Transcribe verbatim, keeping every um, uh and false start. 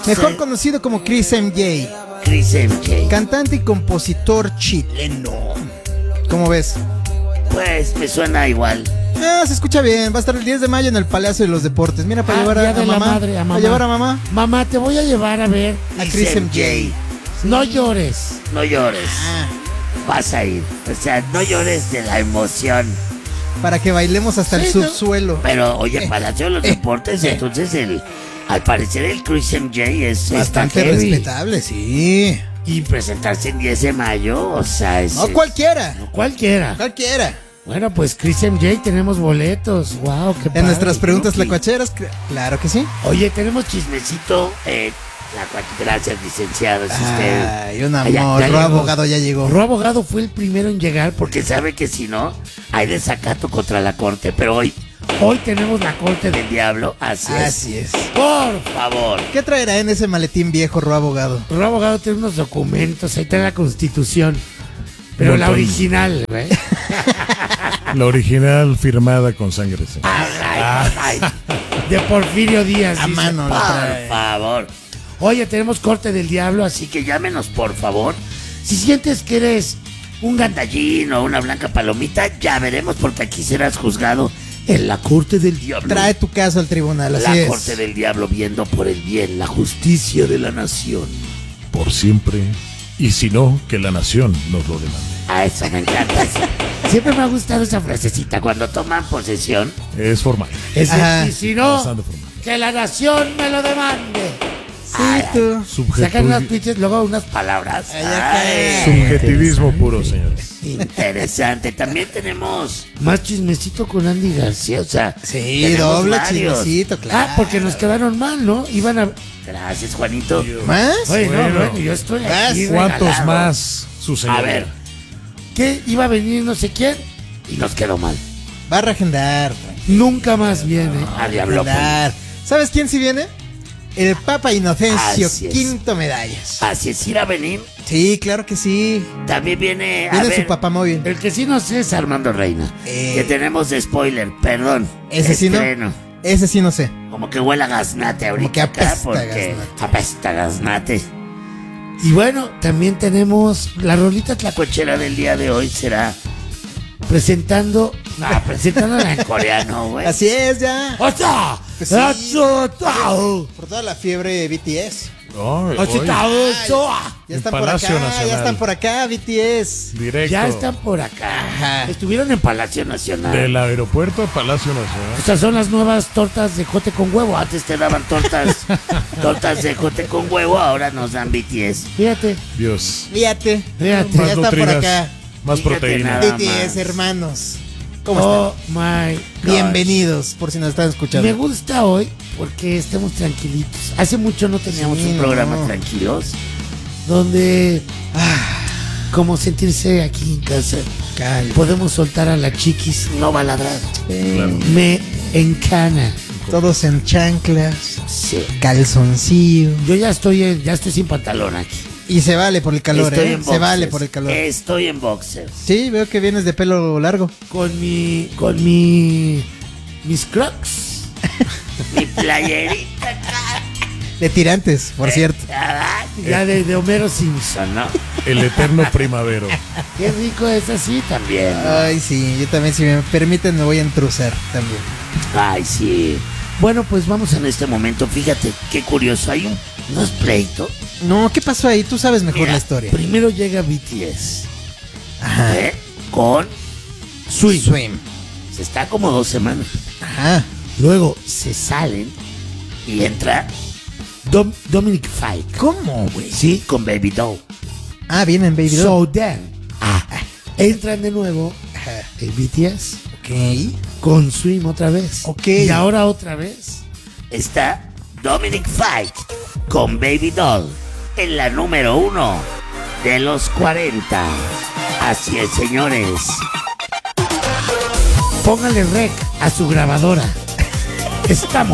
Mejor conocido como Chris M J. Chris M J. Cantante y compositor chileno. ¿Cómo ves? Pues me suena igual. Ah, se escucha bien. Va a estar el diez de mayo en el Palacio de los Deportes. Mira, para Ah, llevar a, Día a de la mamá. Madre, a mamá. Para llevar a mamá. Mamá, te voy a llevar a ver. A Chris M J. No llores. No llores. Ah, Vas a ir. O sea, no llores de la emoción. para que bailemos hasta Sí, el ¿no? subsuelo. Pero, oye, Eh, Palacio de los eh, Deportes, eh. entonces el... Al parecer el Chris M J es Bastante está heavy. respetable, sí. Y presentarse en diez de mayo, o sea, es... No cualquiera. Cualquiera. Cualquiera. Bueno, pues Chris M J, tenemos boletos. Wow, qué padre. En nuestras preguntas Yuki. tlacuacheras, cl- claro que sí. Oye, tenemos chismecito. Eh, la cual- gracias, licenciado. Si usted... Ay, un Ah, ya- amor. ya Ro llegó. abogado ya llegó. Ro Abogado fue el primero en llegar porque Porque sabe que si no, hay desacato contra la corte. Pero hoy, hoy tenemos la corte de... del diablo, así es. Así es. Por Por favor. ¿Qué traerá en ese maletín viejo, Ro abogado? Ro Abogado tiene unos documentos, ahí está la Constitución. Pero la Montón. original, ¿eh? La original firmada con sangre. Sí. Ay, ay, De Porfirio Díaz. A dice. mano la por trae. favor. Oye, tenemos corte del diablo, así Así que llámenos, por favor. Si sientes que eres un gandallín o una blanca palomita, ya veremos, porque aquí serás juzgado en la corte del diablo. Trae tu caso al tribunal, así la es. corte del diablo, viendo por el bien, la justicia de la nación. Por siempre. Y si no, que la nación nos lo demande. A eso me encanta. eso. Siempre me ha gustado esa frasecita. Cuando toman posesión, Es formal. Ese- Ajá. y si no, Bastante formal. que la nación me lo demande. Sí, tú. Sacan unas Subjetivi- pinches, luego unas palabras. Ay, ya Ay, Subjetivismo puro, señores. interesante. También tenemos más chismecito con Andy García. sí, o sea, Sí, tenemos doble varios. chismecito, claro. Ah, porque nos quedaron mal, ¿no? Iban a... Gracias, Juanito. ¿Más? Oye, no, Bueno. bueno, yo estoy aquí ¿Cuántos regalado. más, su señor? A ver, ¿Qué? Iba a venir no sé quién. y nos quedó mal. Va a reagendar. Nunca más viene. A diablo. Reagendar. ¿Sabes quién sí viene? El Papa Inocencio, Así es. quinto medallas. Así es, ir a venir. Sí, claro que sí. También viene, a Viene ver, su papá móvil. el que sí no sé es Armando Reina. Eh. Que tenemos de spoiler, perdón. Ese sí no. Estreno. Ese sí no sé. Como que huele a gaznate ahorita que acá, apesta porque gaznate. apesta gaznate. Y bueno, también tenemos la rolita tlaco- La cochera del día de hoy será... presentando... Ah, presentándola en coreano, güey. Así es, ya. ¡Ocha! Pues sí. ¡Ocha! Por toda la fiebre B T S. Ay, ¡Ocha! ay, ¡Ocha! Ya El están por Palacio acá, ya Nacional. están por acá, B T S. directo. Ya están por acá. Ajá. Estuvieron en Palacio Nacional. Del aeropuerto a Palacio Nacional. Estas son las nuevas tortas de jote con huevo. Antes te daban tortas, tortas de jote con huevo, ahora nos dan B T S. Fíjate, Dios. Fíjate. fíjate. Más Ya están por nutridas, acá. más Fíjate proteína. nada. B T S, más. hermanos. ¿Cómo Oh my están? God. Bienvenidos, por si nos están escuchando. Me gusta hoy porque estamos tranquilitos. Hace mucho no teníamos Sí, un Un no. programa tranquilos. donde ah, como sentirse aquí en casa. Calma. Podemos soltar a la chiquis. No va a ladrar. Claro. Me encana. Todos en chanclas, Sí. calzoncillo. Yo ya estoy en- ya estoy sin pantalón aquí. Y se vale por el calor, Estoy ¿eh? en Se boxers. vale por el calor. Estoy en boxers. Sí, veo que vienes de pelo largo. Con mi con mi mis crocs. Mi playerita. De tirantes, por cierto. Ah, Ya de, de Homero Simpson. Eso no. El eterno primavero. Qué rico es así también. Bien. Ay, sí, yo también, si me permiten, me voy a entruzar también. Ay, sí. Bueno, pues vamos en este momento. Fíjate, qué curioso. Hay un, no es pleito. No, ¿qué pasó ahí? Tú sabes mejor Mira, la historia. Primero llega B T S. Ajá. ¿eh? Con Swing. Swim. se está como dos semanas. Ajá. Luego Se salen y entra Dom- Dominic Fike. ¿Cómo, güey? sí con Baby Doll. Ah, vienen Baby Doll. So then, ah, entran de nuevo Ajá. el B T S Ok. con Swim otra vez. Ok. Y ahora otra vez. Está Dominic Fike con Baby Doll en la número uno de los cuarenta. Así es, señores. Póngale rec a su grabadora. Estamos